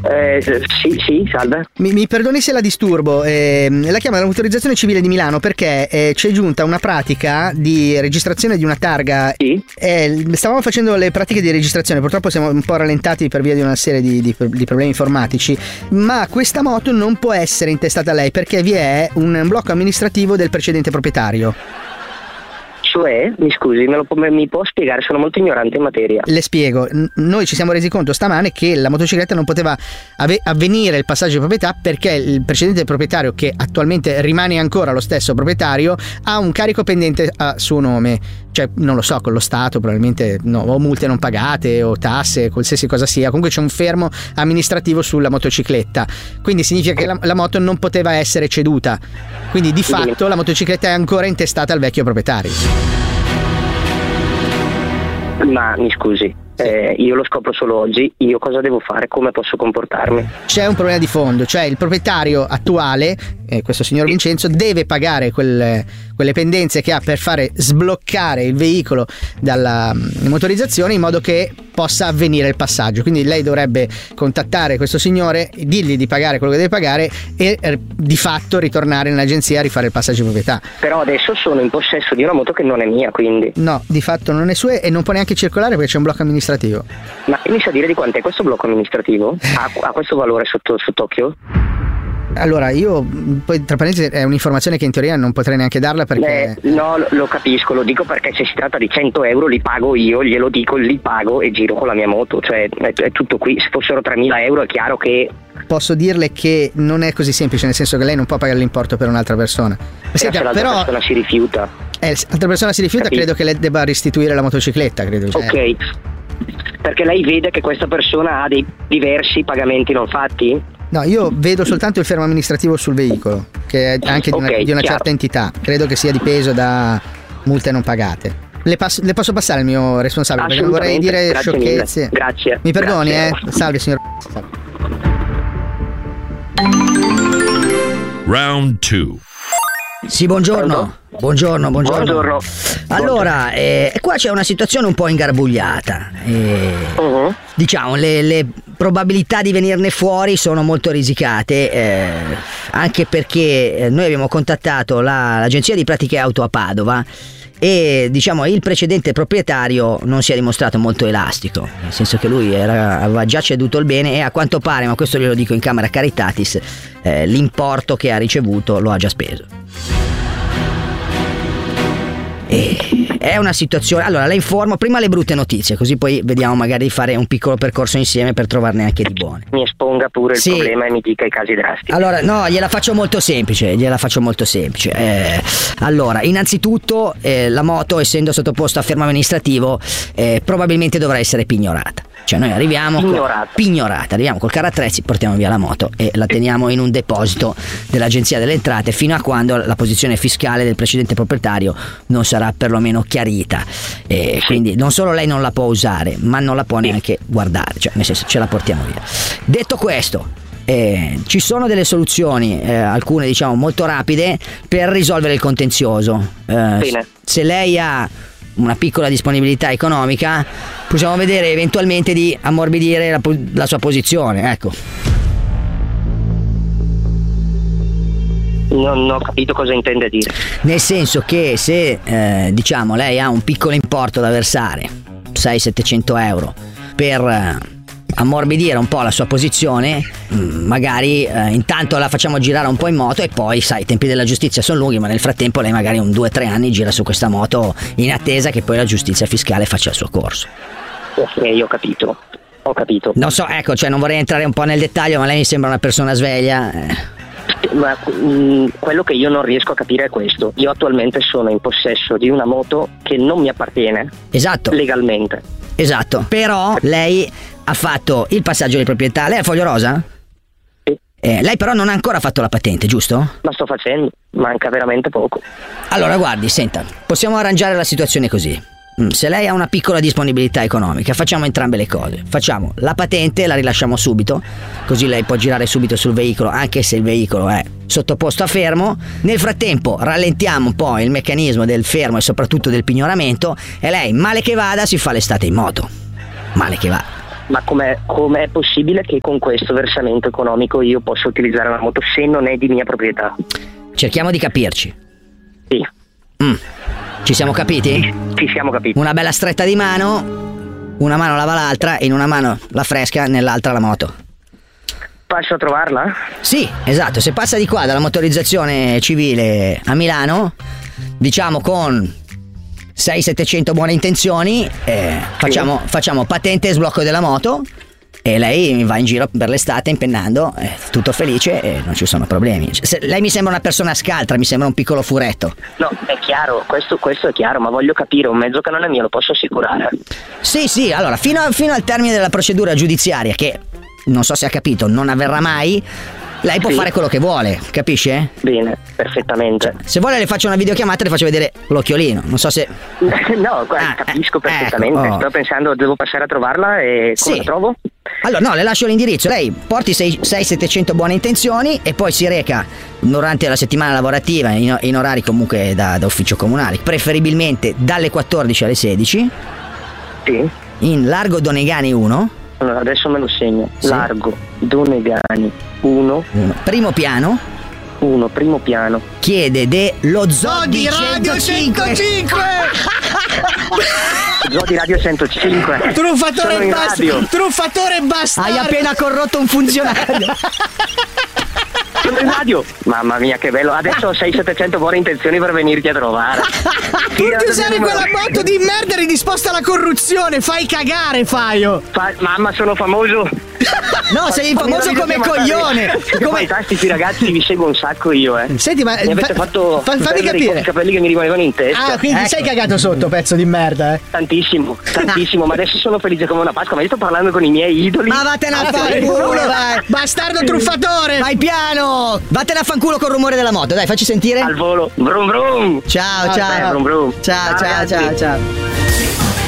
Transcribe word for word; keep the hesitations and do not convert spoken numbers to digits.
Eh, sì, sì, salve. Mi, mi perdoni se la disturbo, eh, la chiamo dall'autorizzazione civile di Milano perché eh, ci è giunta una pratica di registrazione di una targa. Sì. Eh, stavamo facendo le pratiche di registrazione, purtroppo siamo un po' rallentati per via di una serie di, di, di problemi informatici, ma questa moto non può essere intestata a lei perché vi è un blocco amministrativo del precedente proprietario. Cioè, mi scusi, me lo, mi può spiegare? Sono molto ignorante in materia. Le spiego, N- noi ci siamo resi conto stamane che la motocicletta non poteva ave- avvenire il passaggio di proprietà perché il precedente proprietario, che attualmente rimane ancora lo stesso proprietario, ha un carico pendente a suo nome, cioè non lo so, con lo Stato probabilmente, no, o multe non pagate o tasse, qualsiasi cosa sia, comunque c'è un fermo amministrativo sulla motocicletta, quindi significa che la, la moto non poteva essere ceduta, quindi di fatto la motocicletta è ancora intestata al vecchio proprietario. Ma mi scusi, eh, io lo scopro solo oggi, io cosa devo fare? Come posso comportarmi? C'è un problema di fondo, cioè il proprietario attuale, eh, questo signor Vincenzo, deve pagare quelle, quelle pendenze che ha per fare sbloccare il veicolo dalla um, motorizzazione in modo che possa avvenire il passaggio. Quindi lei dovrebbe contattare questo signore, dirgli di pagare quello che deve pagare e eh, di fatto ritornare in agenzia a rifare il passaggio di proprietà. Però adesso sono in possesso di una moto che non è mia, quindi. No, di fatto non è sua e non può neanche circolare perché c'è un blocco amministrativo. Ma mi sa dire di quant'è questo blocco amministrativo? Ha, ha questo valore sotto sott'occhio? Allora, io poi tra parentesi è un'informazione che in teoria non potrei neanche darla perché... Eh, no, lo, lo capisco, lo dico perché se si tratta di cento euro li pago io, glielo dico, li pago e giro con la mia moto, cioè è, è tutto qui. Se fossero tremila euro è chiaro che... Posso dirle che non è così semplice, nel senso che lei non può pagare l'importo per un'altra persona. Senta, se l'altra però, persona si rifiuta. Eh, se l'altra persona si rifiuta, Capito. credo che le debba restituire la motocicletta, credo. Cioè. Ok, perché lei vede che questa persona ha dei diversi pagamenti non fatti? No, io vedo soltanto il fermo amministrativo sul veicolo, che è anche di una, okay, di una chiaro. certa entità. Credo che sia dipeso da multe non pagate. Le, passo, le posso passare il mio responsabile perché non vorrei dire grazie sciocchezze. Mille. Grazie. Mi perdoni, grazie. eh? Salve, signor. Round two. Sì, buongiorno. Buongiorno, buongiorno. Buongiorno. Allora, eh, qua c'è una situazione un po' ingarbugliata. Eh, uh-huh. Diciamo, le, le probabilità di venirne fuori sono molto risicate, eh, anche perché noi abbiamo contattato la, l'agenzia di pratiche auto a Padova e diciamo il precedente proprietario non si è dimostrato molto elastico, nel senso che lui era, aveva già ceduto il bene e a quanto pare, ma questo glielo dico in camera caritatis, eh, l'importo che ha ricevuto lo ha già speso. E è una situazione. Allora, la informo prima le brutte notizie, così poi vediamo magari di fare un piccolo percorso insieme per trovarne anche di buone. Mi esponga pure il sì. problema e mi dica i casi drastici. Allora, no, gliela faccio molto semplice, gliela faccio molto semplice. Eh, allora, innanzitutto, eh, la moto, essendo sottoposta a fermo amministrativo, eh, probabilmente dovrà essere pignorata. Cioè noi arriviamo pignorata. Col, pignorata, arriviamo col carro attrezzi, portiamo via la moto e la teniamo in un deposito dell'Agenzia delle Entrate fino a quando la posizione fiscale del precedente proprietario non sarà perlomeno chiarita. E quindi non solo lei non la può usare, ma non la può neanche guardare, cioè nel senso ce la portiamo via. Detto questo, Eh, ci sono delle soluzioni, eh, alcune diciamo molto rapide, per risolvere il contenzioso. Eh, se lei ha una piccola disponibilità economica, possiamo vedere eventualmente di ammorbidire la, la sua posizione, ecco. Non ho capito cosa intende dire. Nel senso che se eh, diciamo lei ha un piccolo importo da versare, sei settecento euro, per eh, ammorbidire un po' la sua posizione, magari eh, intanto la facciamo girare un po' in moto e poi sai i tempi della giustizia sono lunghi, ma nel frattempo lei magari un due tre anni gira su questa moto in attesa che poi la giustizia fiscale faccia il suo corso. Ok, ho capito, ho capito. Non so, ecco, cioè non vorrei entrare un po' nel dettaglio, ma lei mi sembra una persona sveglia. eh. Ma mh, quello che io non riesco a capire è questo: io attualmente sono in possesso di una moto che non mi appartiene. Esatto. Legalmente. Esatto, però lei ha fatto il passaggio di proprietà. Lei è a foglio rosa? Sì. Eh, lei però non ha ancora fatto la patente, giusto? La sto facendo, manca veramente poco. Allora guardi, senta, possiamo arrangiare la situazione così. Se lei ha una piccola disponibilità economica, facciamo entrambe le cose. Facciamo la patente e la rilasciamo subito, così lei può girare subito sul veicolo, anche se il veicolo è sottoposto a fermo. Nel frattempo rallentiamo un po' il meccanismo del fermo e soprattutto del pignoramento, e lei, male che vada, si fa l'estate in moto. Male che va. Ma com'è, com'è possibile che con questo versamento economico io possa utilizzare una moto se non è di mia proprietà? Cerchiamo di capirci. Sì. Mm. Ci siamo capiti? Ci siamo capiti. Una bella stretta di mano, una mano lava l'altra, in una mano la fresca, nell'altra la moto. Passo a trovarla? Sì, esatto, se passa di qua dalla motorizzazione civile a Milano, diciamo con sei settecento buone intenzioni, eh, facciamo, facciamo patente e sblocco della moto e lei va in giro per l'estate impennando, eh, tutto felice e non ci sono problemi. Se, lei mi sembra una persona scaltra, mi sembra un piccolo furetto. No, è chiaro, questo, questo è chiaro, ma voglio capire, un mezzo che non è mio lo posso assicurare? Sì, sì, allora, fino, a, fino al termine della procedura giudiziaria, che non so se ha capito, non avverrà mai, lei può sì. fare quello che vuole, capisce? Bene, perfettamente. Se vuole le faccio una videochiamata e le faccio vedere l'occhiolino, non so se... No, guarda, Ah, capisco eh, perfettamente, ecco, oh. sto pensando devo passare a trovarla e come Sì. la trovo? Allora, no, le lascio l'indirizzo, lei porti sei settecento buone intenzioni e poi si reca durante la settimana lavorativa in, in orari comunque da, da ufficio comunale, preferibilmente dalle quattordici alle sedici, Sì. in Largo Donegani uno. Allora, adesso me lo segno. Sì. Largo Donegani uno, Primo piano, uno, primo piano. chiede dello Zoo Oh, di Radio centocinque! Zodi Radio centocinque. Truffatore Sono in bast- radio. Truffatore bastardo! Hai appena corrotto un funzionario. Sono in radio. Mamma mia, che bello. Adesso ho sei settecento buone intenzioni per venirti a trovare. Pur di usare quella moto di merda eri disposta alla corruzione, fai cagare, Faio! Fa- Mamma, sono famoso. No, sei famoso come coglione. Siete Come... fantastici ragazzi, vi seguo un sacco io, eh. Senti, ma Mi avete fa- fatto fa- fammi perdere i capire. capelli che mi rimanevano in testa. Ah, quindi Ecco. sei cagato sotto, pezzo di merda, eh. Tantissimo, tantissimo, ma adesso sono felice come una Pasqua, ma io sto parlando con i miei idoli. Ma vattene a Ah, fare fai culo, culo, vai. bastardo truffatore! Vai piano. Vattene a fanculo col rumore della moto, dai, facci sentire. Al volo, brum brum. Ciao, Vabbè, ciao. brum brum. Ciao, ciao, ragazzi. ciao, ciao.